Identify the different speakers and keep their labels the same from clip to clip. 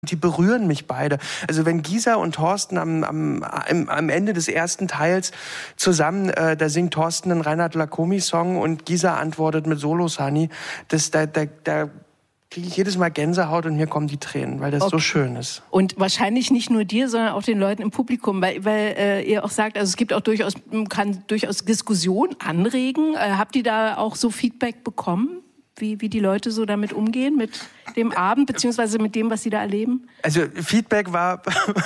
Speaker 1: die berühren mich beide. Also wenn Gisa und Thorsten am Ende des ersten Teils zusammen, da singt Thorsten einen Reinhard Lacomi-Song und Gisa antwortet mit Solo Sunny, da kriege ich jedes Mal Gänsehaut und mir kommen die Tränen, weil das so schön ist.
Speaker 2: Und wahrscheinlich nicht nur dir, sondern auch den Leuten im Publikum, weil ihr auch sagt, also es gibt auch kann durchaus Diskussion anregen. Habt ihr da auch so Feedback bekommen, wie die Leute so damit umgehen, mit dem Abend, beziehungsweise mit dem, was sie da erleben?
Speaker 1: Also Feedback war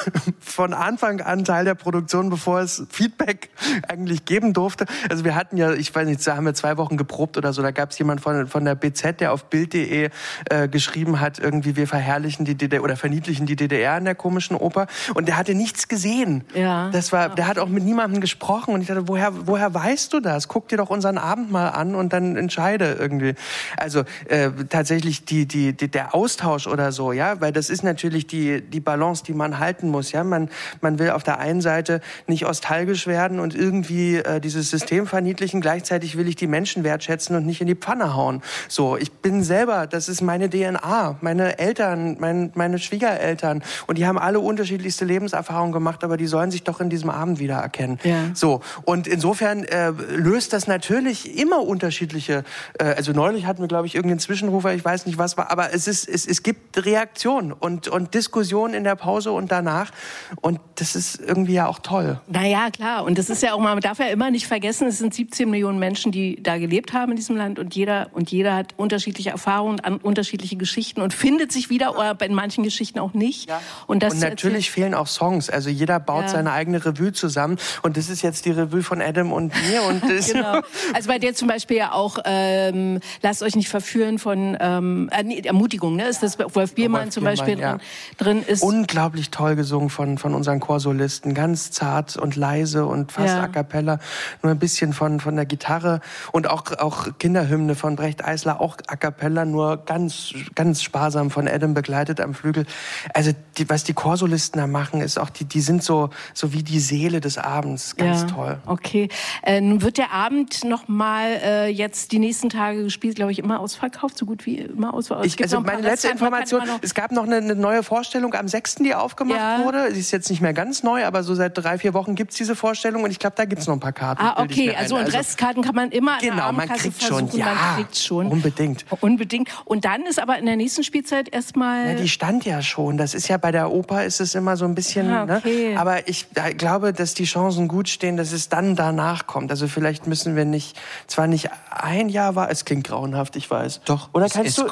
Speaker 1: von Anfang an Teil der Produktion, bevor es Feedback eigentlich geben durfte. Also wir hatten ja, ich weiß nicht, da haben wir 2 Wochen geprobt oder so, da gab es jemand von der BZ, der auf Bild.de geschrieben hat, irgendwie wir verherrlichen die DDR oder verniedlichen die DDR in der komischen Oper, und der hatte nichts gesehen.
Speaker 2: Ja.
Speaker 1: Der hat auch mit niemandem gesprochen, und ich dachte, woher weißt du das? Guck dir doch unseren Abend mal an und dann entscheide irgendwie. Also tatsächlich der Austausch oder so, ja, weil das ist natürlich die Balance, die man halten muss, ja. Man will auf der einen Seite nicht nostalgisch werden und irgendwie dieses System verniedlichen, gleichzeitig will ich die Menschen wertschätzen und nicht in die Pfanne hauen. So, ich bin selber, das ist meine DNA, meine Eltern, meine Schwiegereltern, und die haben alle unterschiedlichste Lebenserfahrungen gemacht, aber die sollen sich doch in diesem Abend wiedererkennen. Ja. So, und insofern löst das natürlich immer unterschiedliche, also neulich hatten wir, glaube ich, irgendeinen Zwischenrufer, ich weiß nicht, was war, aber es gibt Reaktionen und Diskussionen in der Pause und danach, und das ist irgendwie ja auch toll.
Speaker 2: Naja, klar, und das ist ja auch mal, man darf ja immer nicht vergessen, es sind 17 Millionen Menschen, die da gelebt haben in diesem Land, und jeder hat unterschiedliche Erfahrungen, unterschiedliche Geschichten und findet sich wieder, oder in manchen Geschichten auch nicht. Ja. Und
Speaker 1: natürlich fehlen auch Songs, also jeder baut seine eigene Revue zusammen, und das ist jetzt die Revue von Adam und mir. Und das
Speaker 2: genau. Also bei dir zum Beispiel ja auch, lasst euch nicht verführen von Ermutigung, ne? Ist das Wolf Biermann zum Beispiel drin ist.
Speaker 1: Unglaublich toll gesungen von unseren Chorsolisten, ganz zart und leise und fast a cappella, nur ein bisschen von der Gitarre, und auch Kinderhymne von Brecht Eisler, auch a cappella, nur ganz, ganz sparsam von Adam begleitet am Flügel. Also was die Chorsolisten da machen, ist auch, die sind so wie die Seele des Abends, ganz toll.
Speaker 2: Okay, nun wird der Abend noch mal jetzt die nächsten Tage gespielt, glaube ich, immer ausverkauft, so gut wie immer ausverkauft.
Speaker 1: Also meine letzte Information, es gab noch eine neue Vorstellung am 6., die aufgemacht wurde. Sie ist jetzt nicht mehr ganz neu, aber so seit 3-4 Wochen gibt es diese Vorstellung, und ich glaube, da gibt es noch ein paar Karten.
Speaker 2: Ah, okay, also und Restkarten kann man immer
Speaker 1: an der Abendkasse versuchen.
Speaker 2: Man kriegt schon.
Speaker 1: Unbedingt.
Speaker 2: Und dann ist aber in der nächsten Spielzeit erstmal...
Speaker 1: Ja, die stand ja schon. Das ist ja bei der Oper, ist es immer so ein bisschen...
Speaker 2: okay.
Speaker 1: Ne? Aber ich glaube, dass die Chancen gut stehen, dass es dann danach kommt. Also vielleicht müssen wir zwar nicht ein Jahr warten, es klingt grauenhaft, ich weiß.
Speaker 3: Doch,
Speaker 1: oder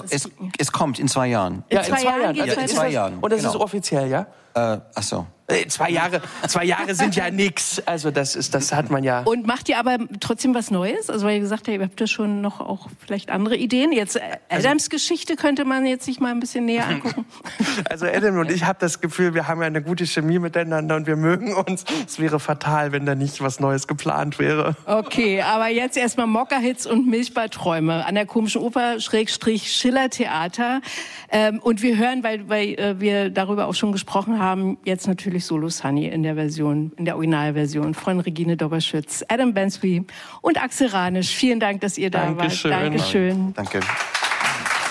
Speaker 3: es kommt in 2 Jahren.
Speaker 1: Ja, in 2 Jahren.
Speaker 3: Also in 2 Jahren.
Speaker 1: Und das ist offiziell, ja?
Speaker 3: Ach so.
Speaker 1: 2 Jahre sind ja nix. Also das hat man ja.
Speaker 2: Und macht ihr aber trotzdem was Neues? Also weil ihr gesagt habt, ihr habt ja schon noch auch vielleicht andere Ideen. Jetzt Adams Geschichte könnte man jetzt sich mal ein bisschen näher angucken.
Speaker 1: Also Adam und ich habe das Gefühl, wir haben ja eine gute Chemie miteinander und wir mögen uns. Es wäre fatal, wenn da nicht was Neues geplant wäre.
Speaker 2: Okay, aber jetzt erstmal Mokka-Hits und Milchbadträume an der Komischen Oper /Schiller-Theater. Und wir hören, weil wir darüber auch schon gesprochen haben, jetzt natürlich Solo Sunny in der Originalversion von Regine Doberschütz, Adam Bansby und Axel Ranisch. Vielen Dank, dass ihr da wart. Dankeschön.
Speaker 3: Danke.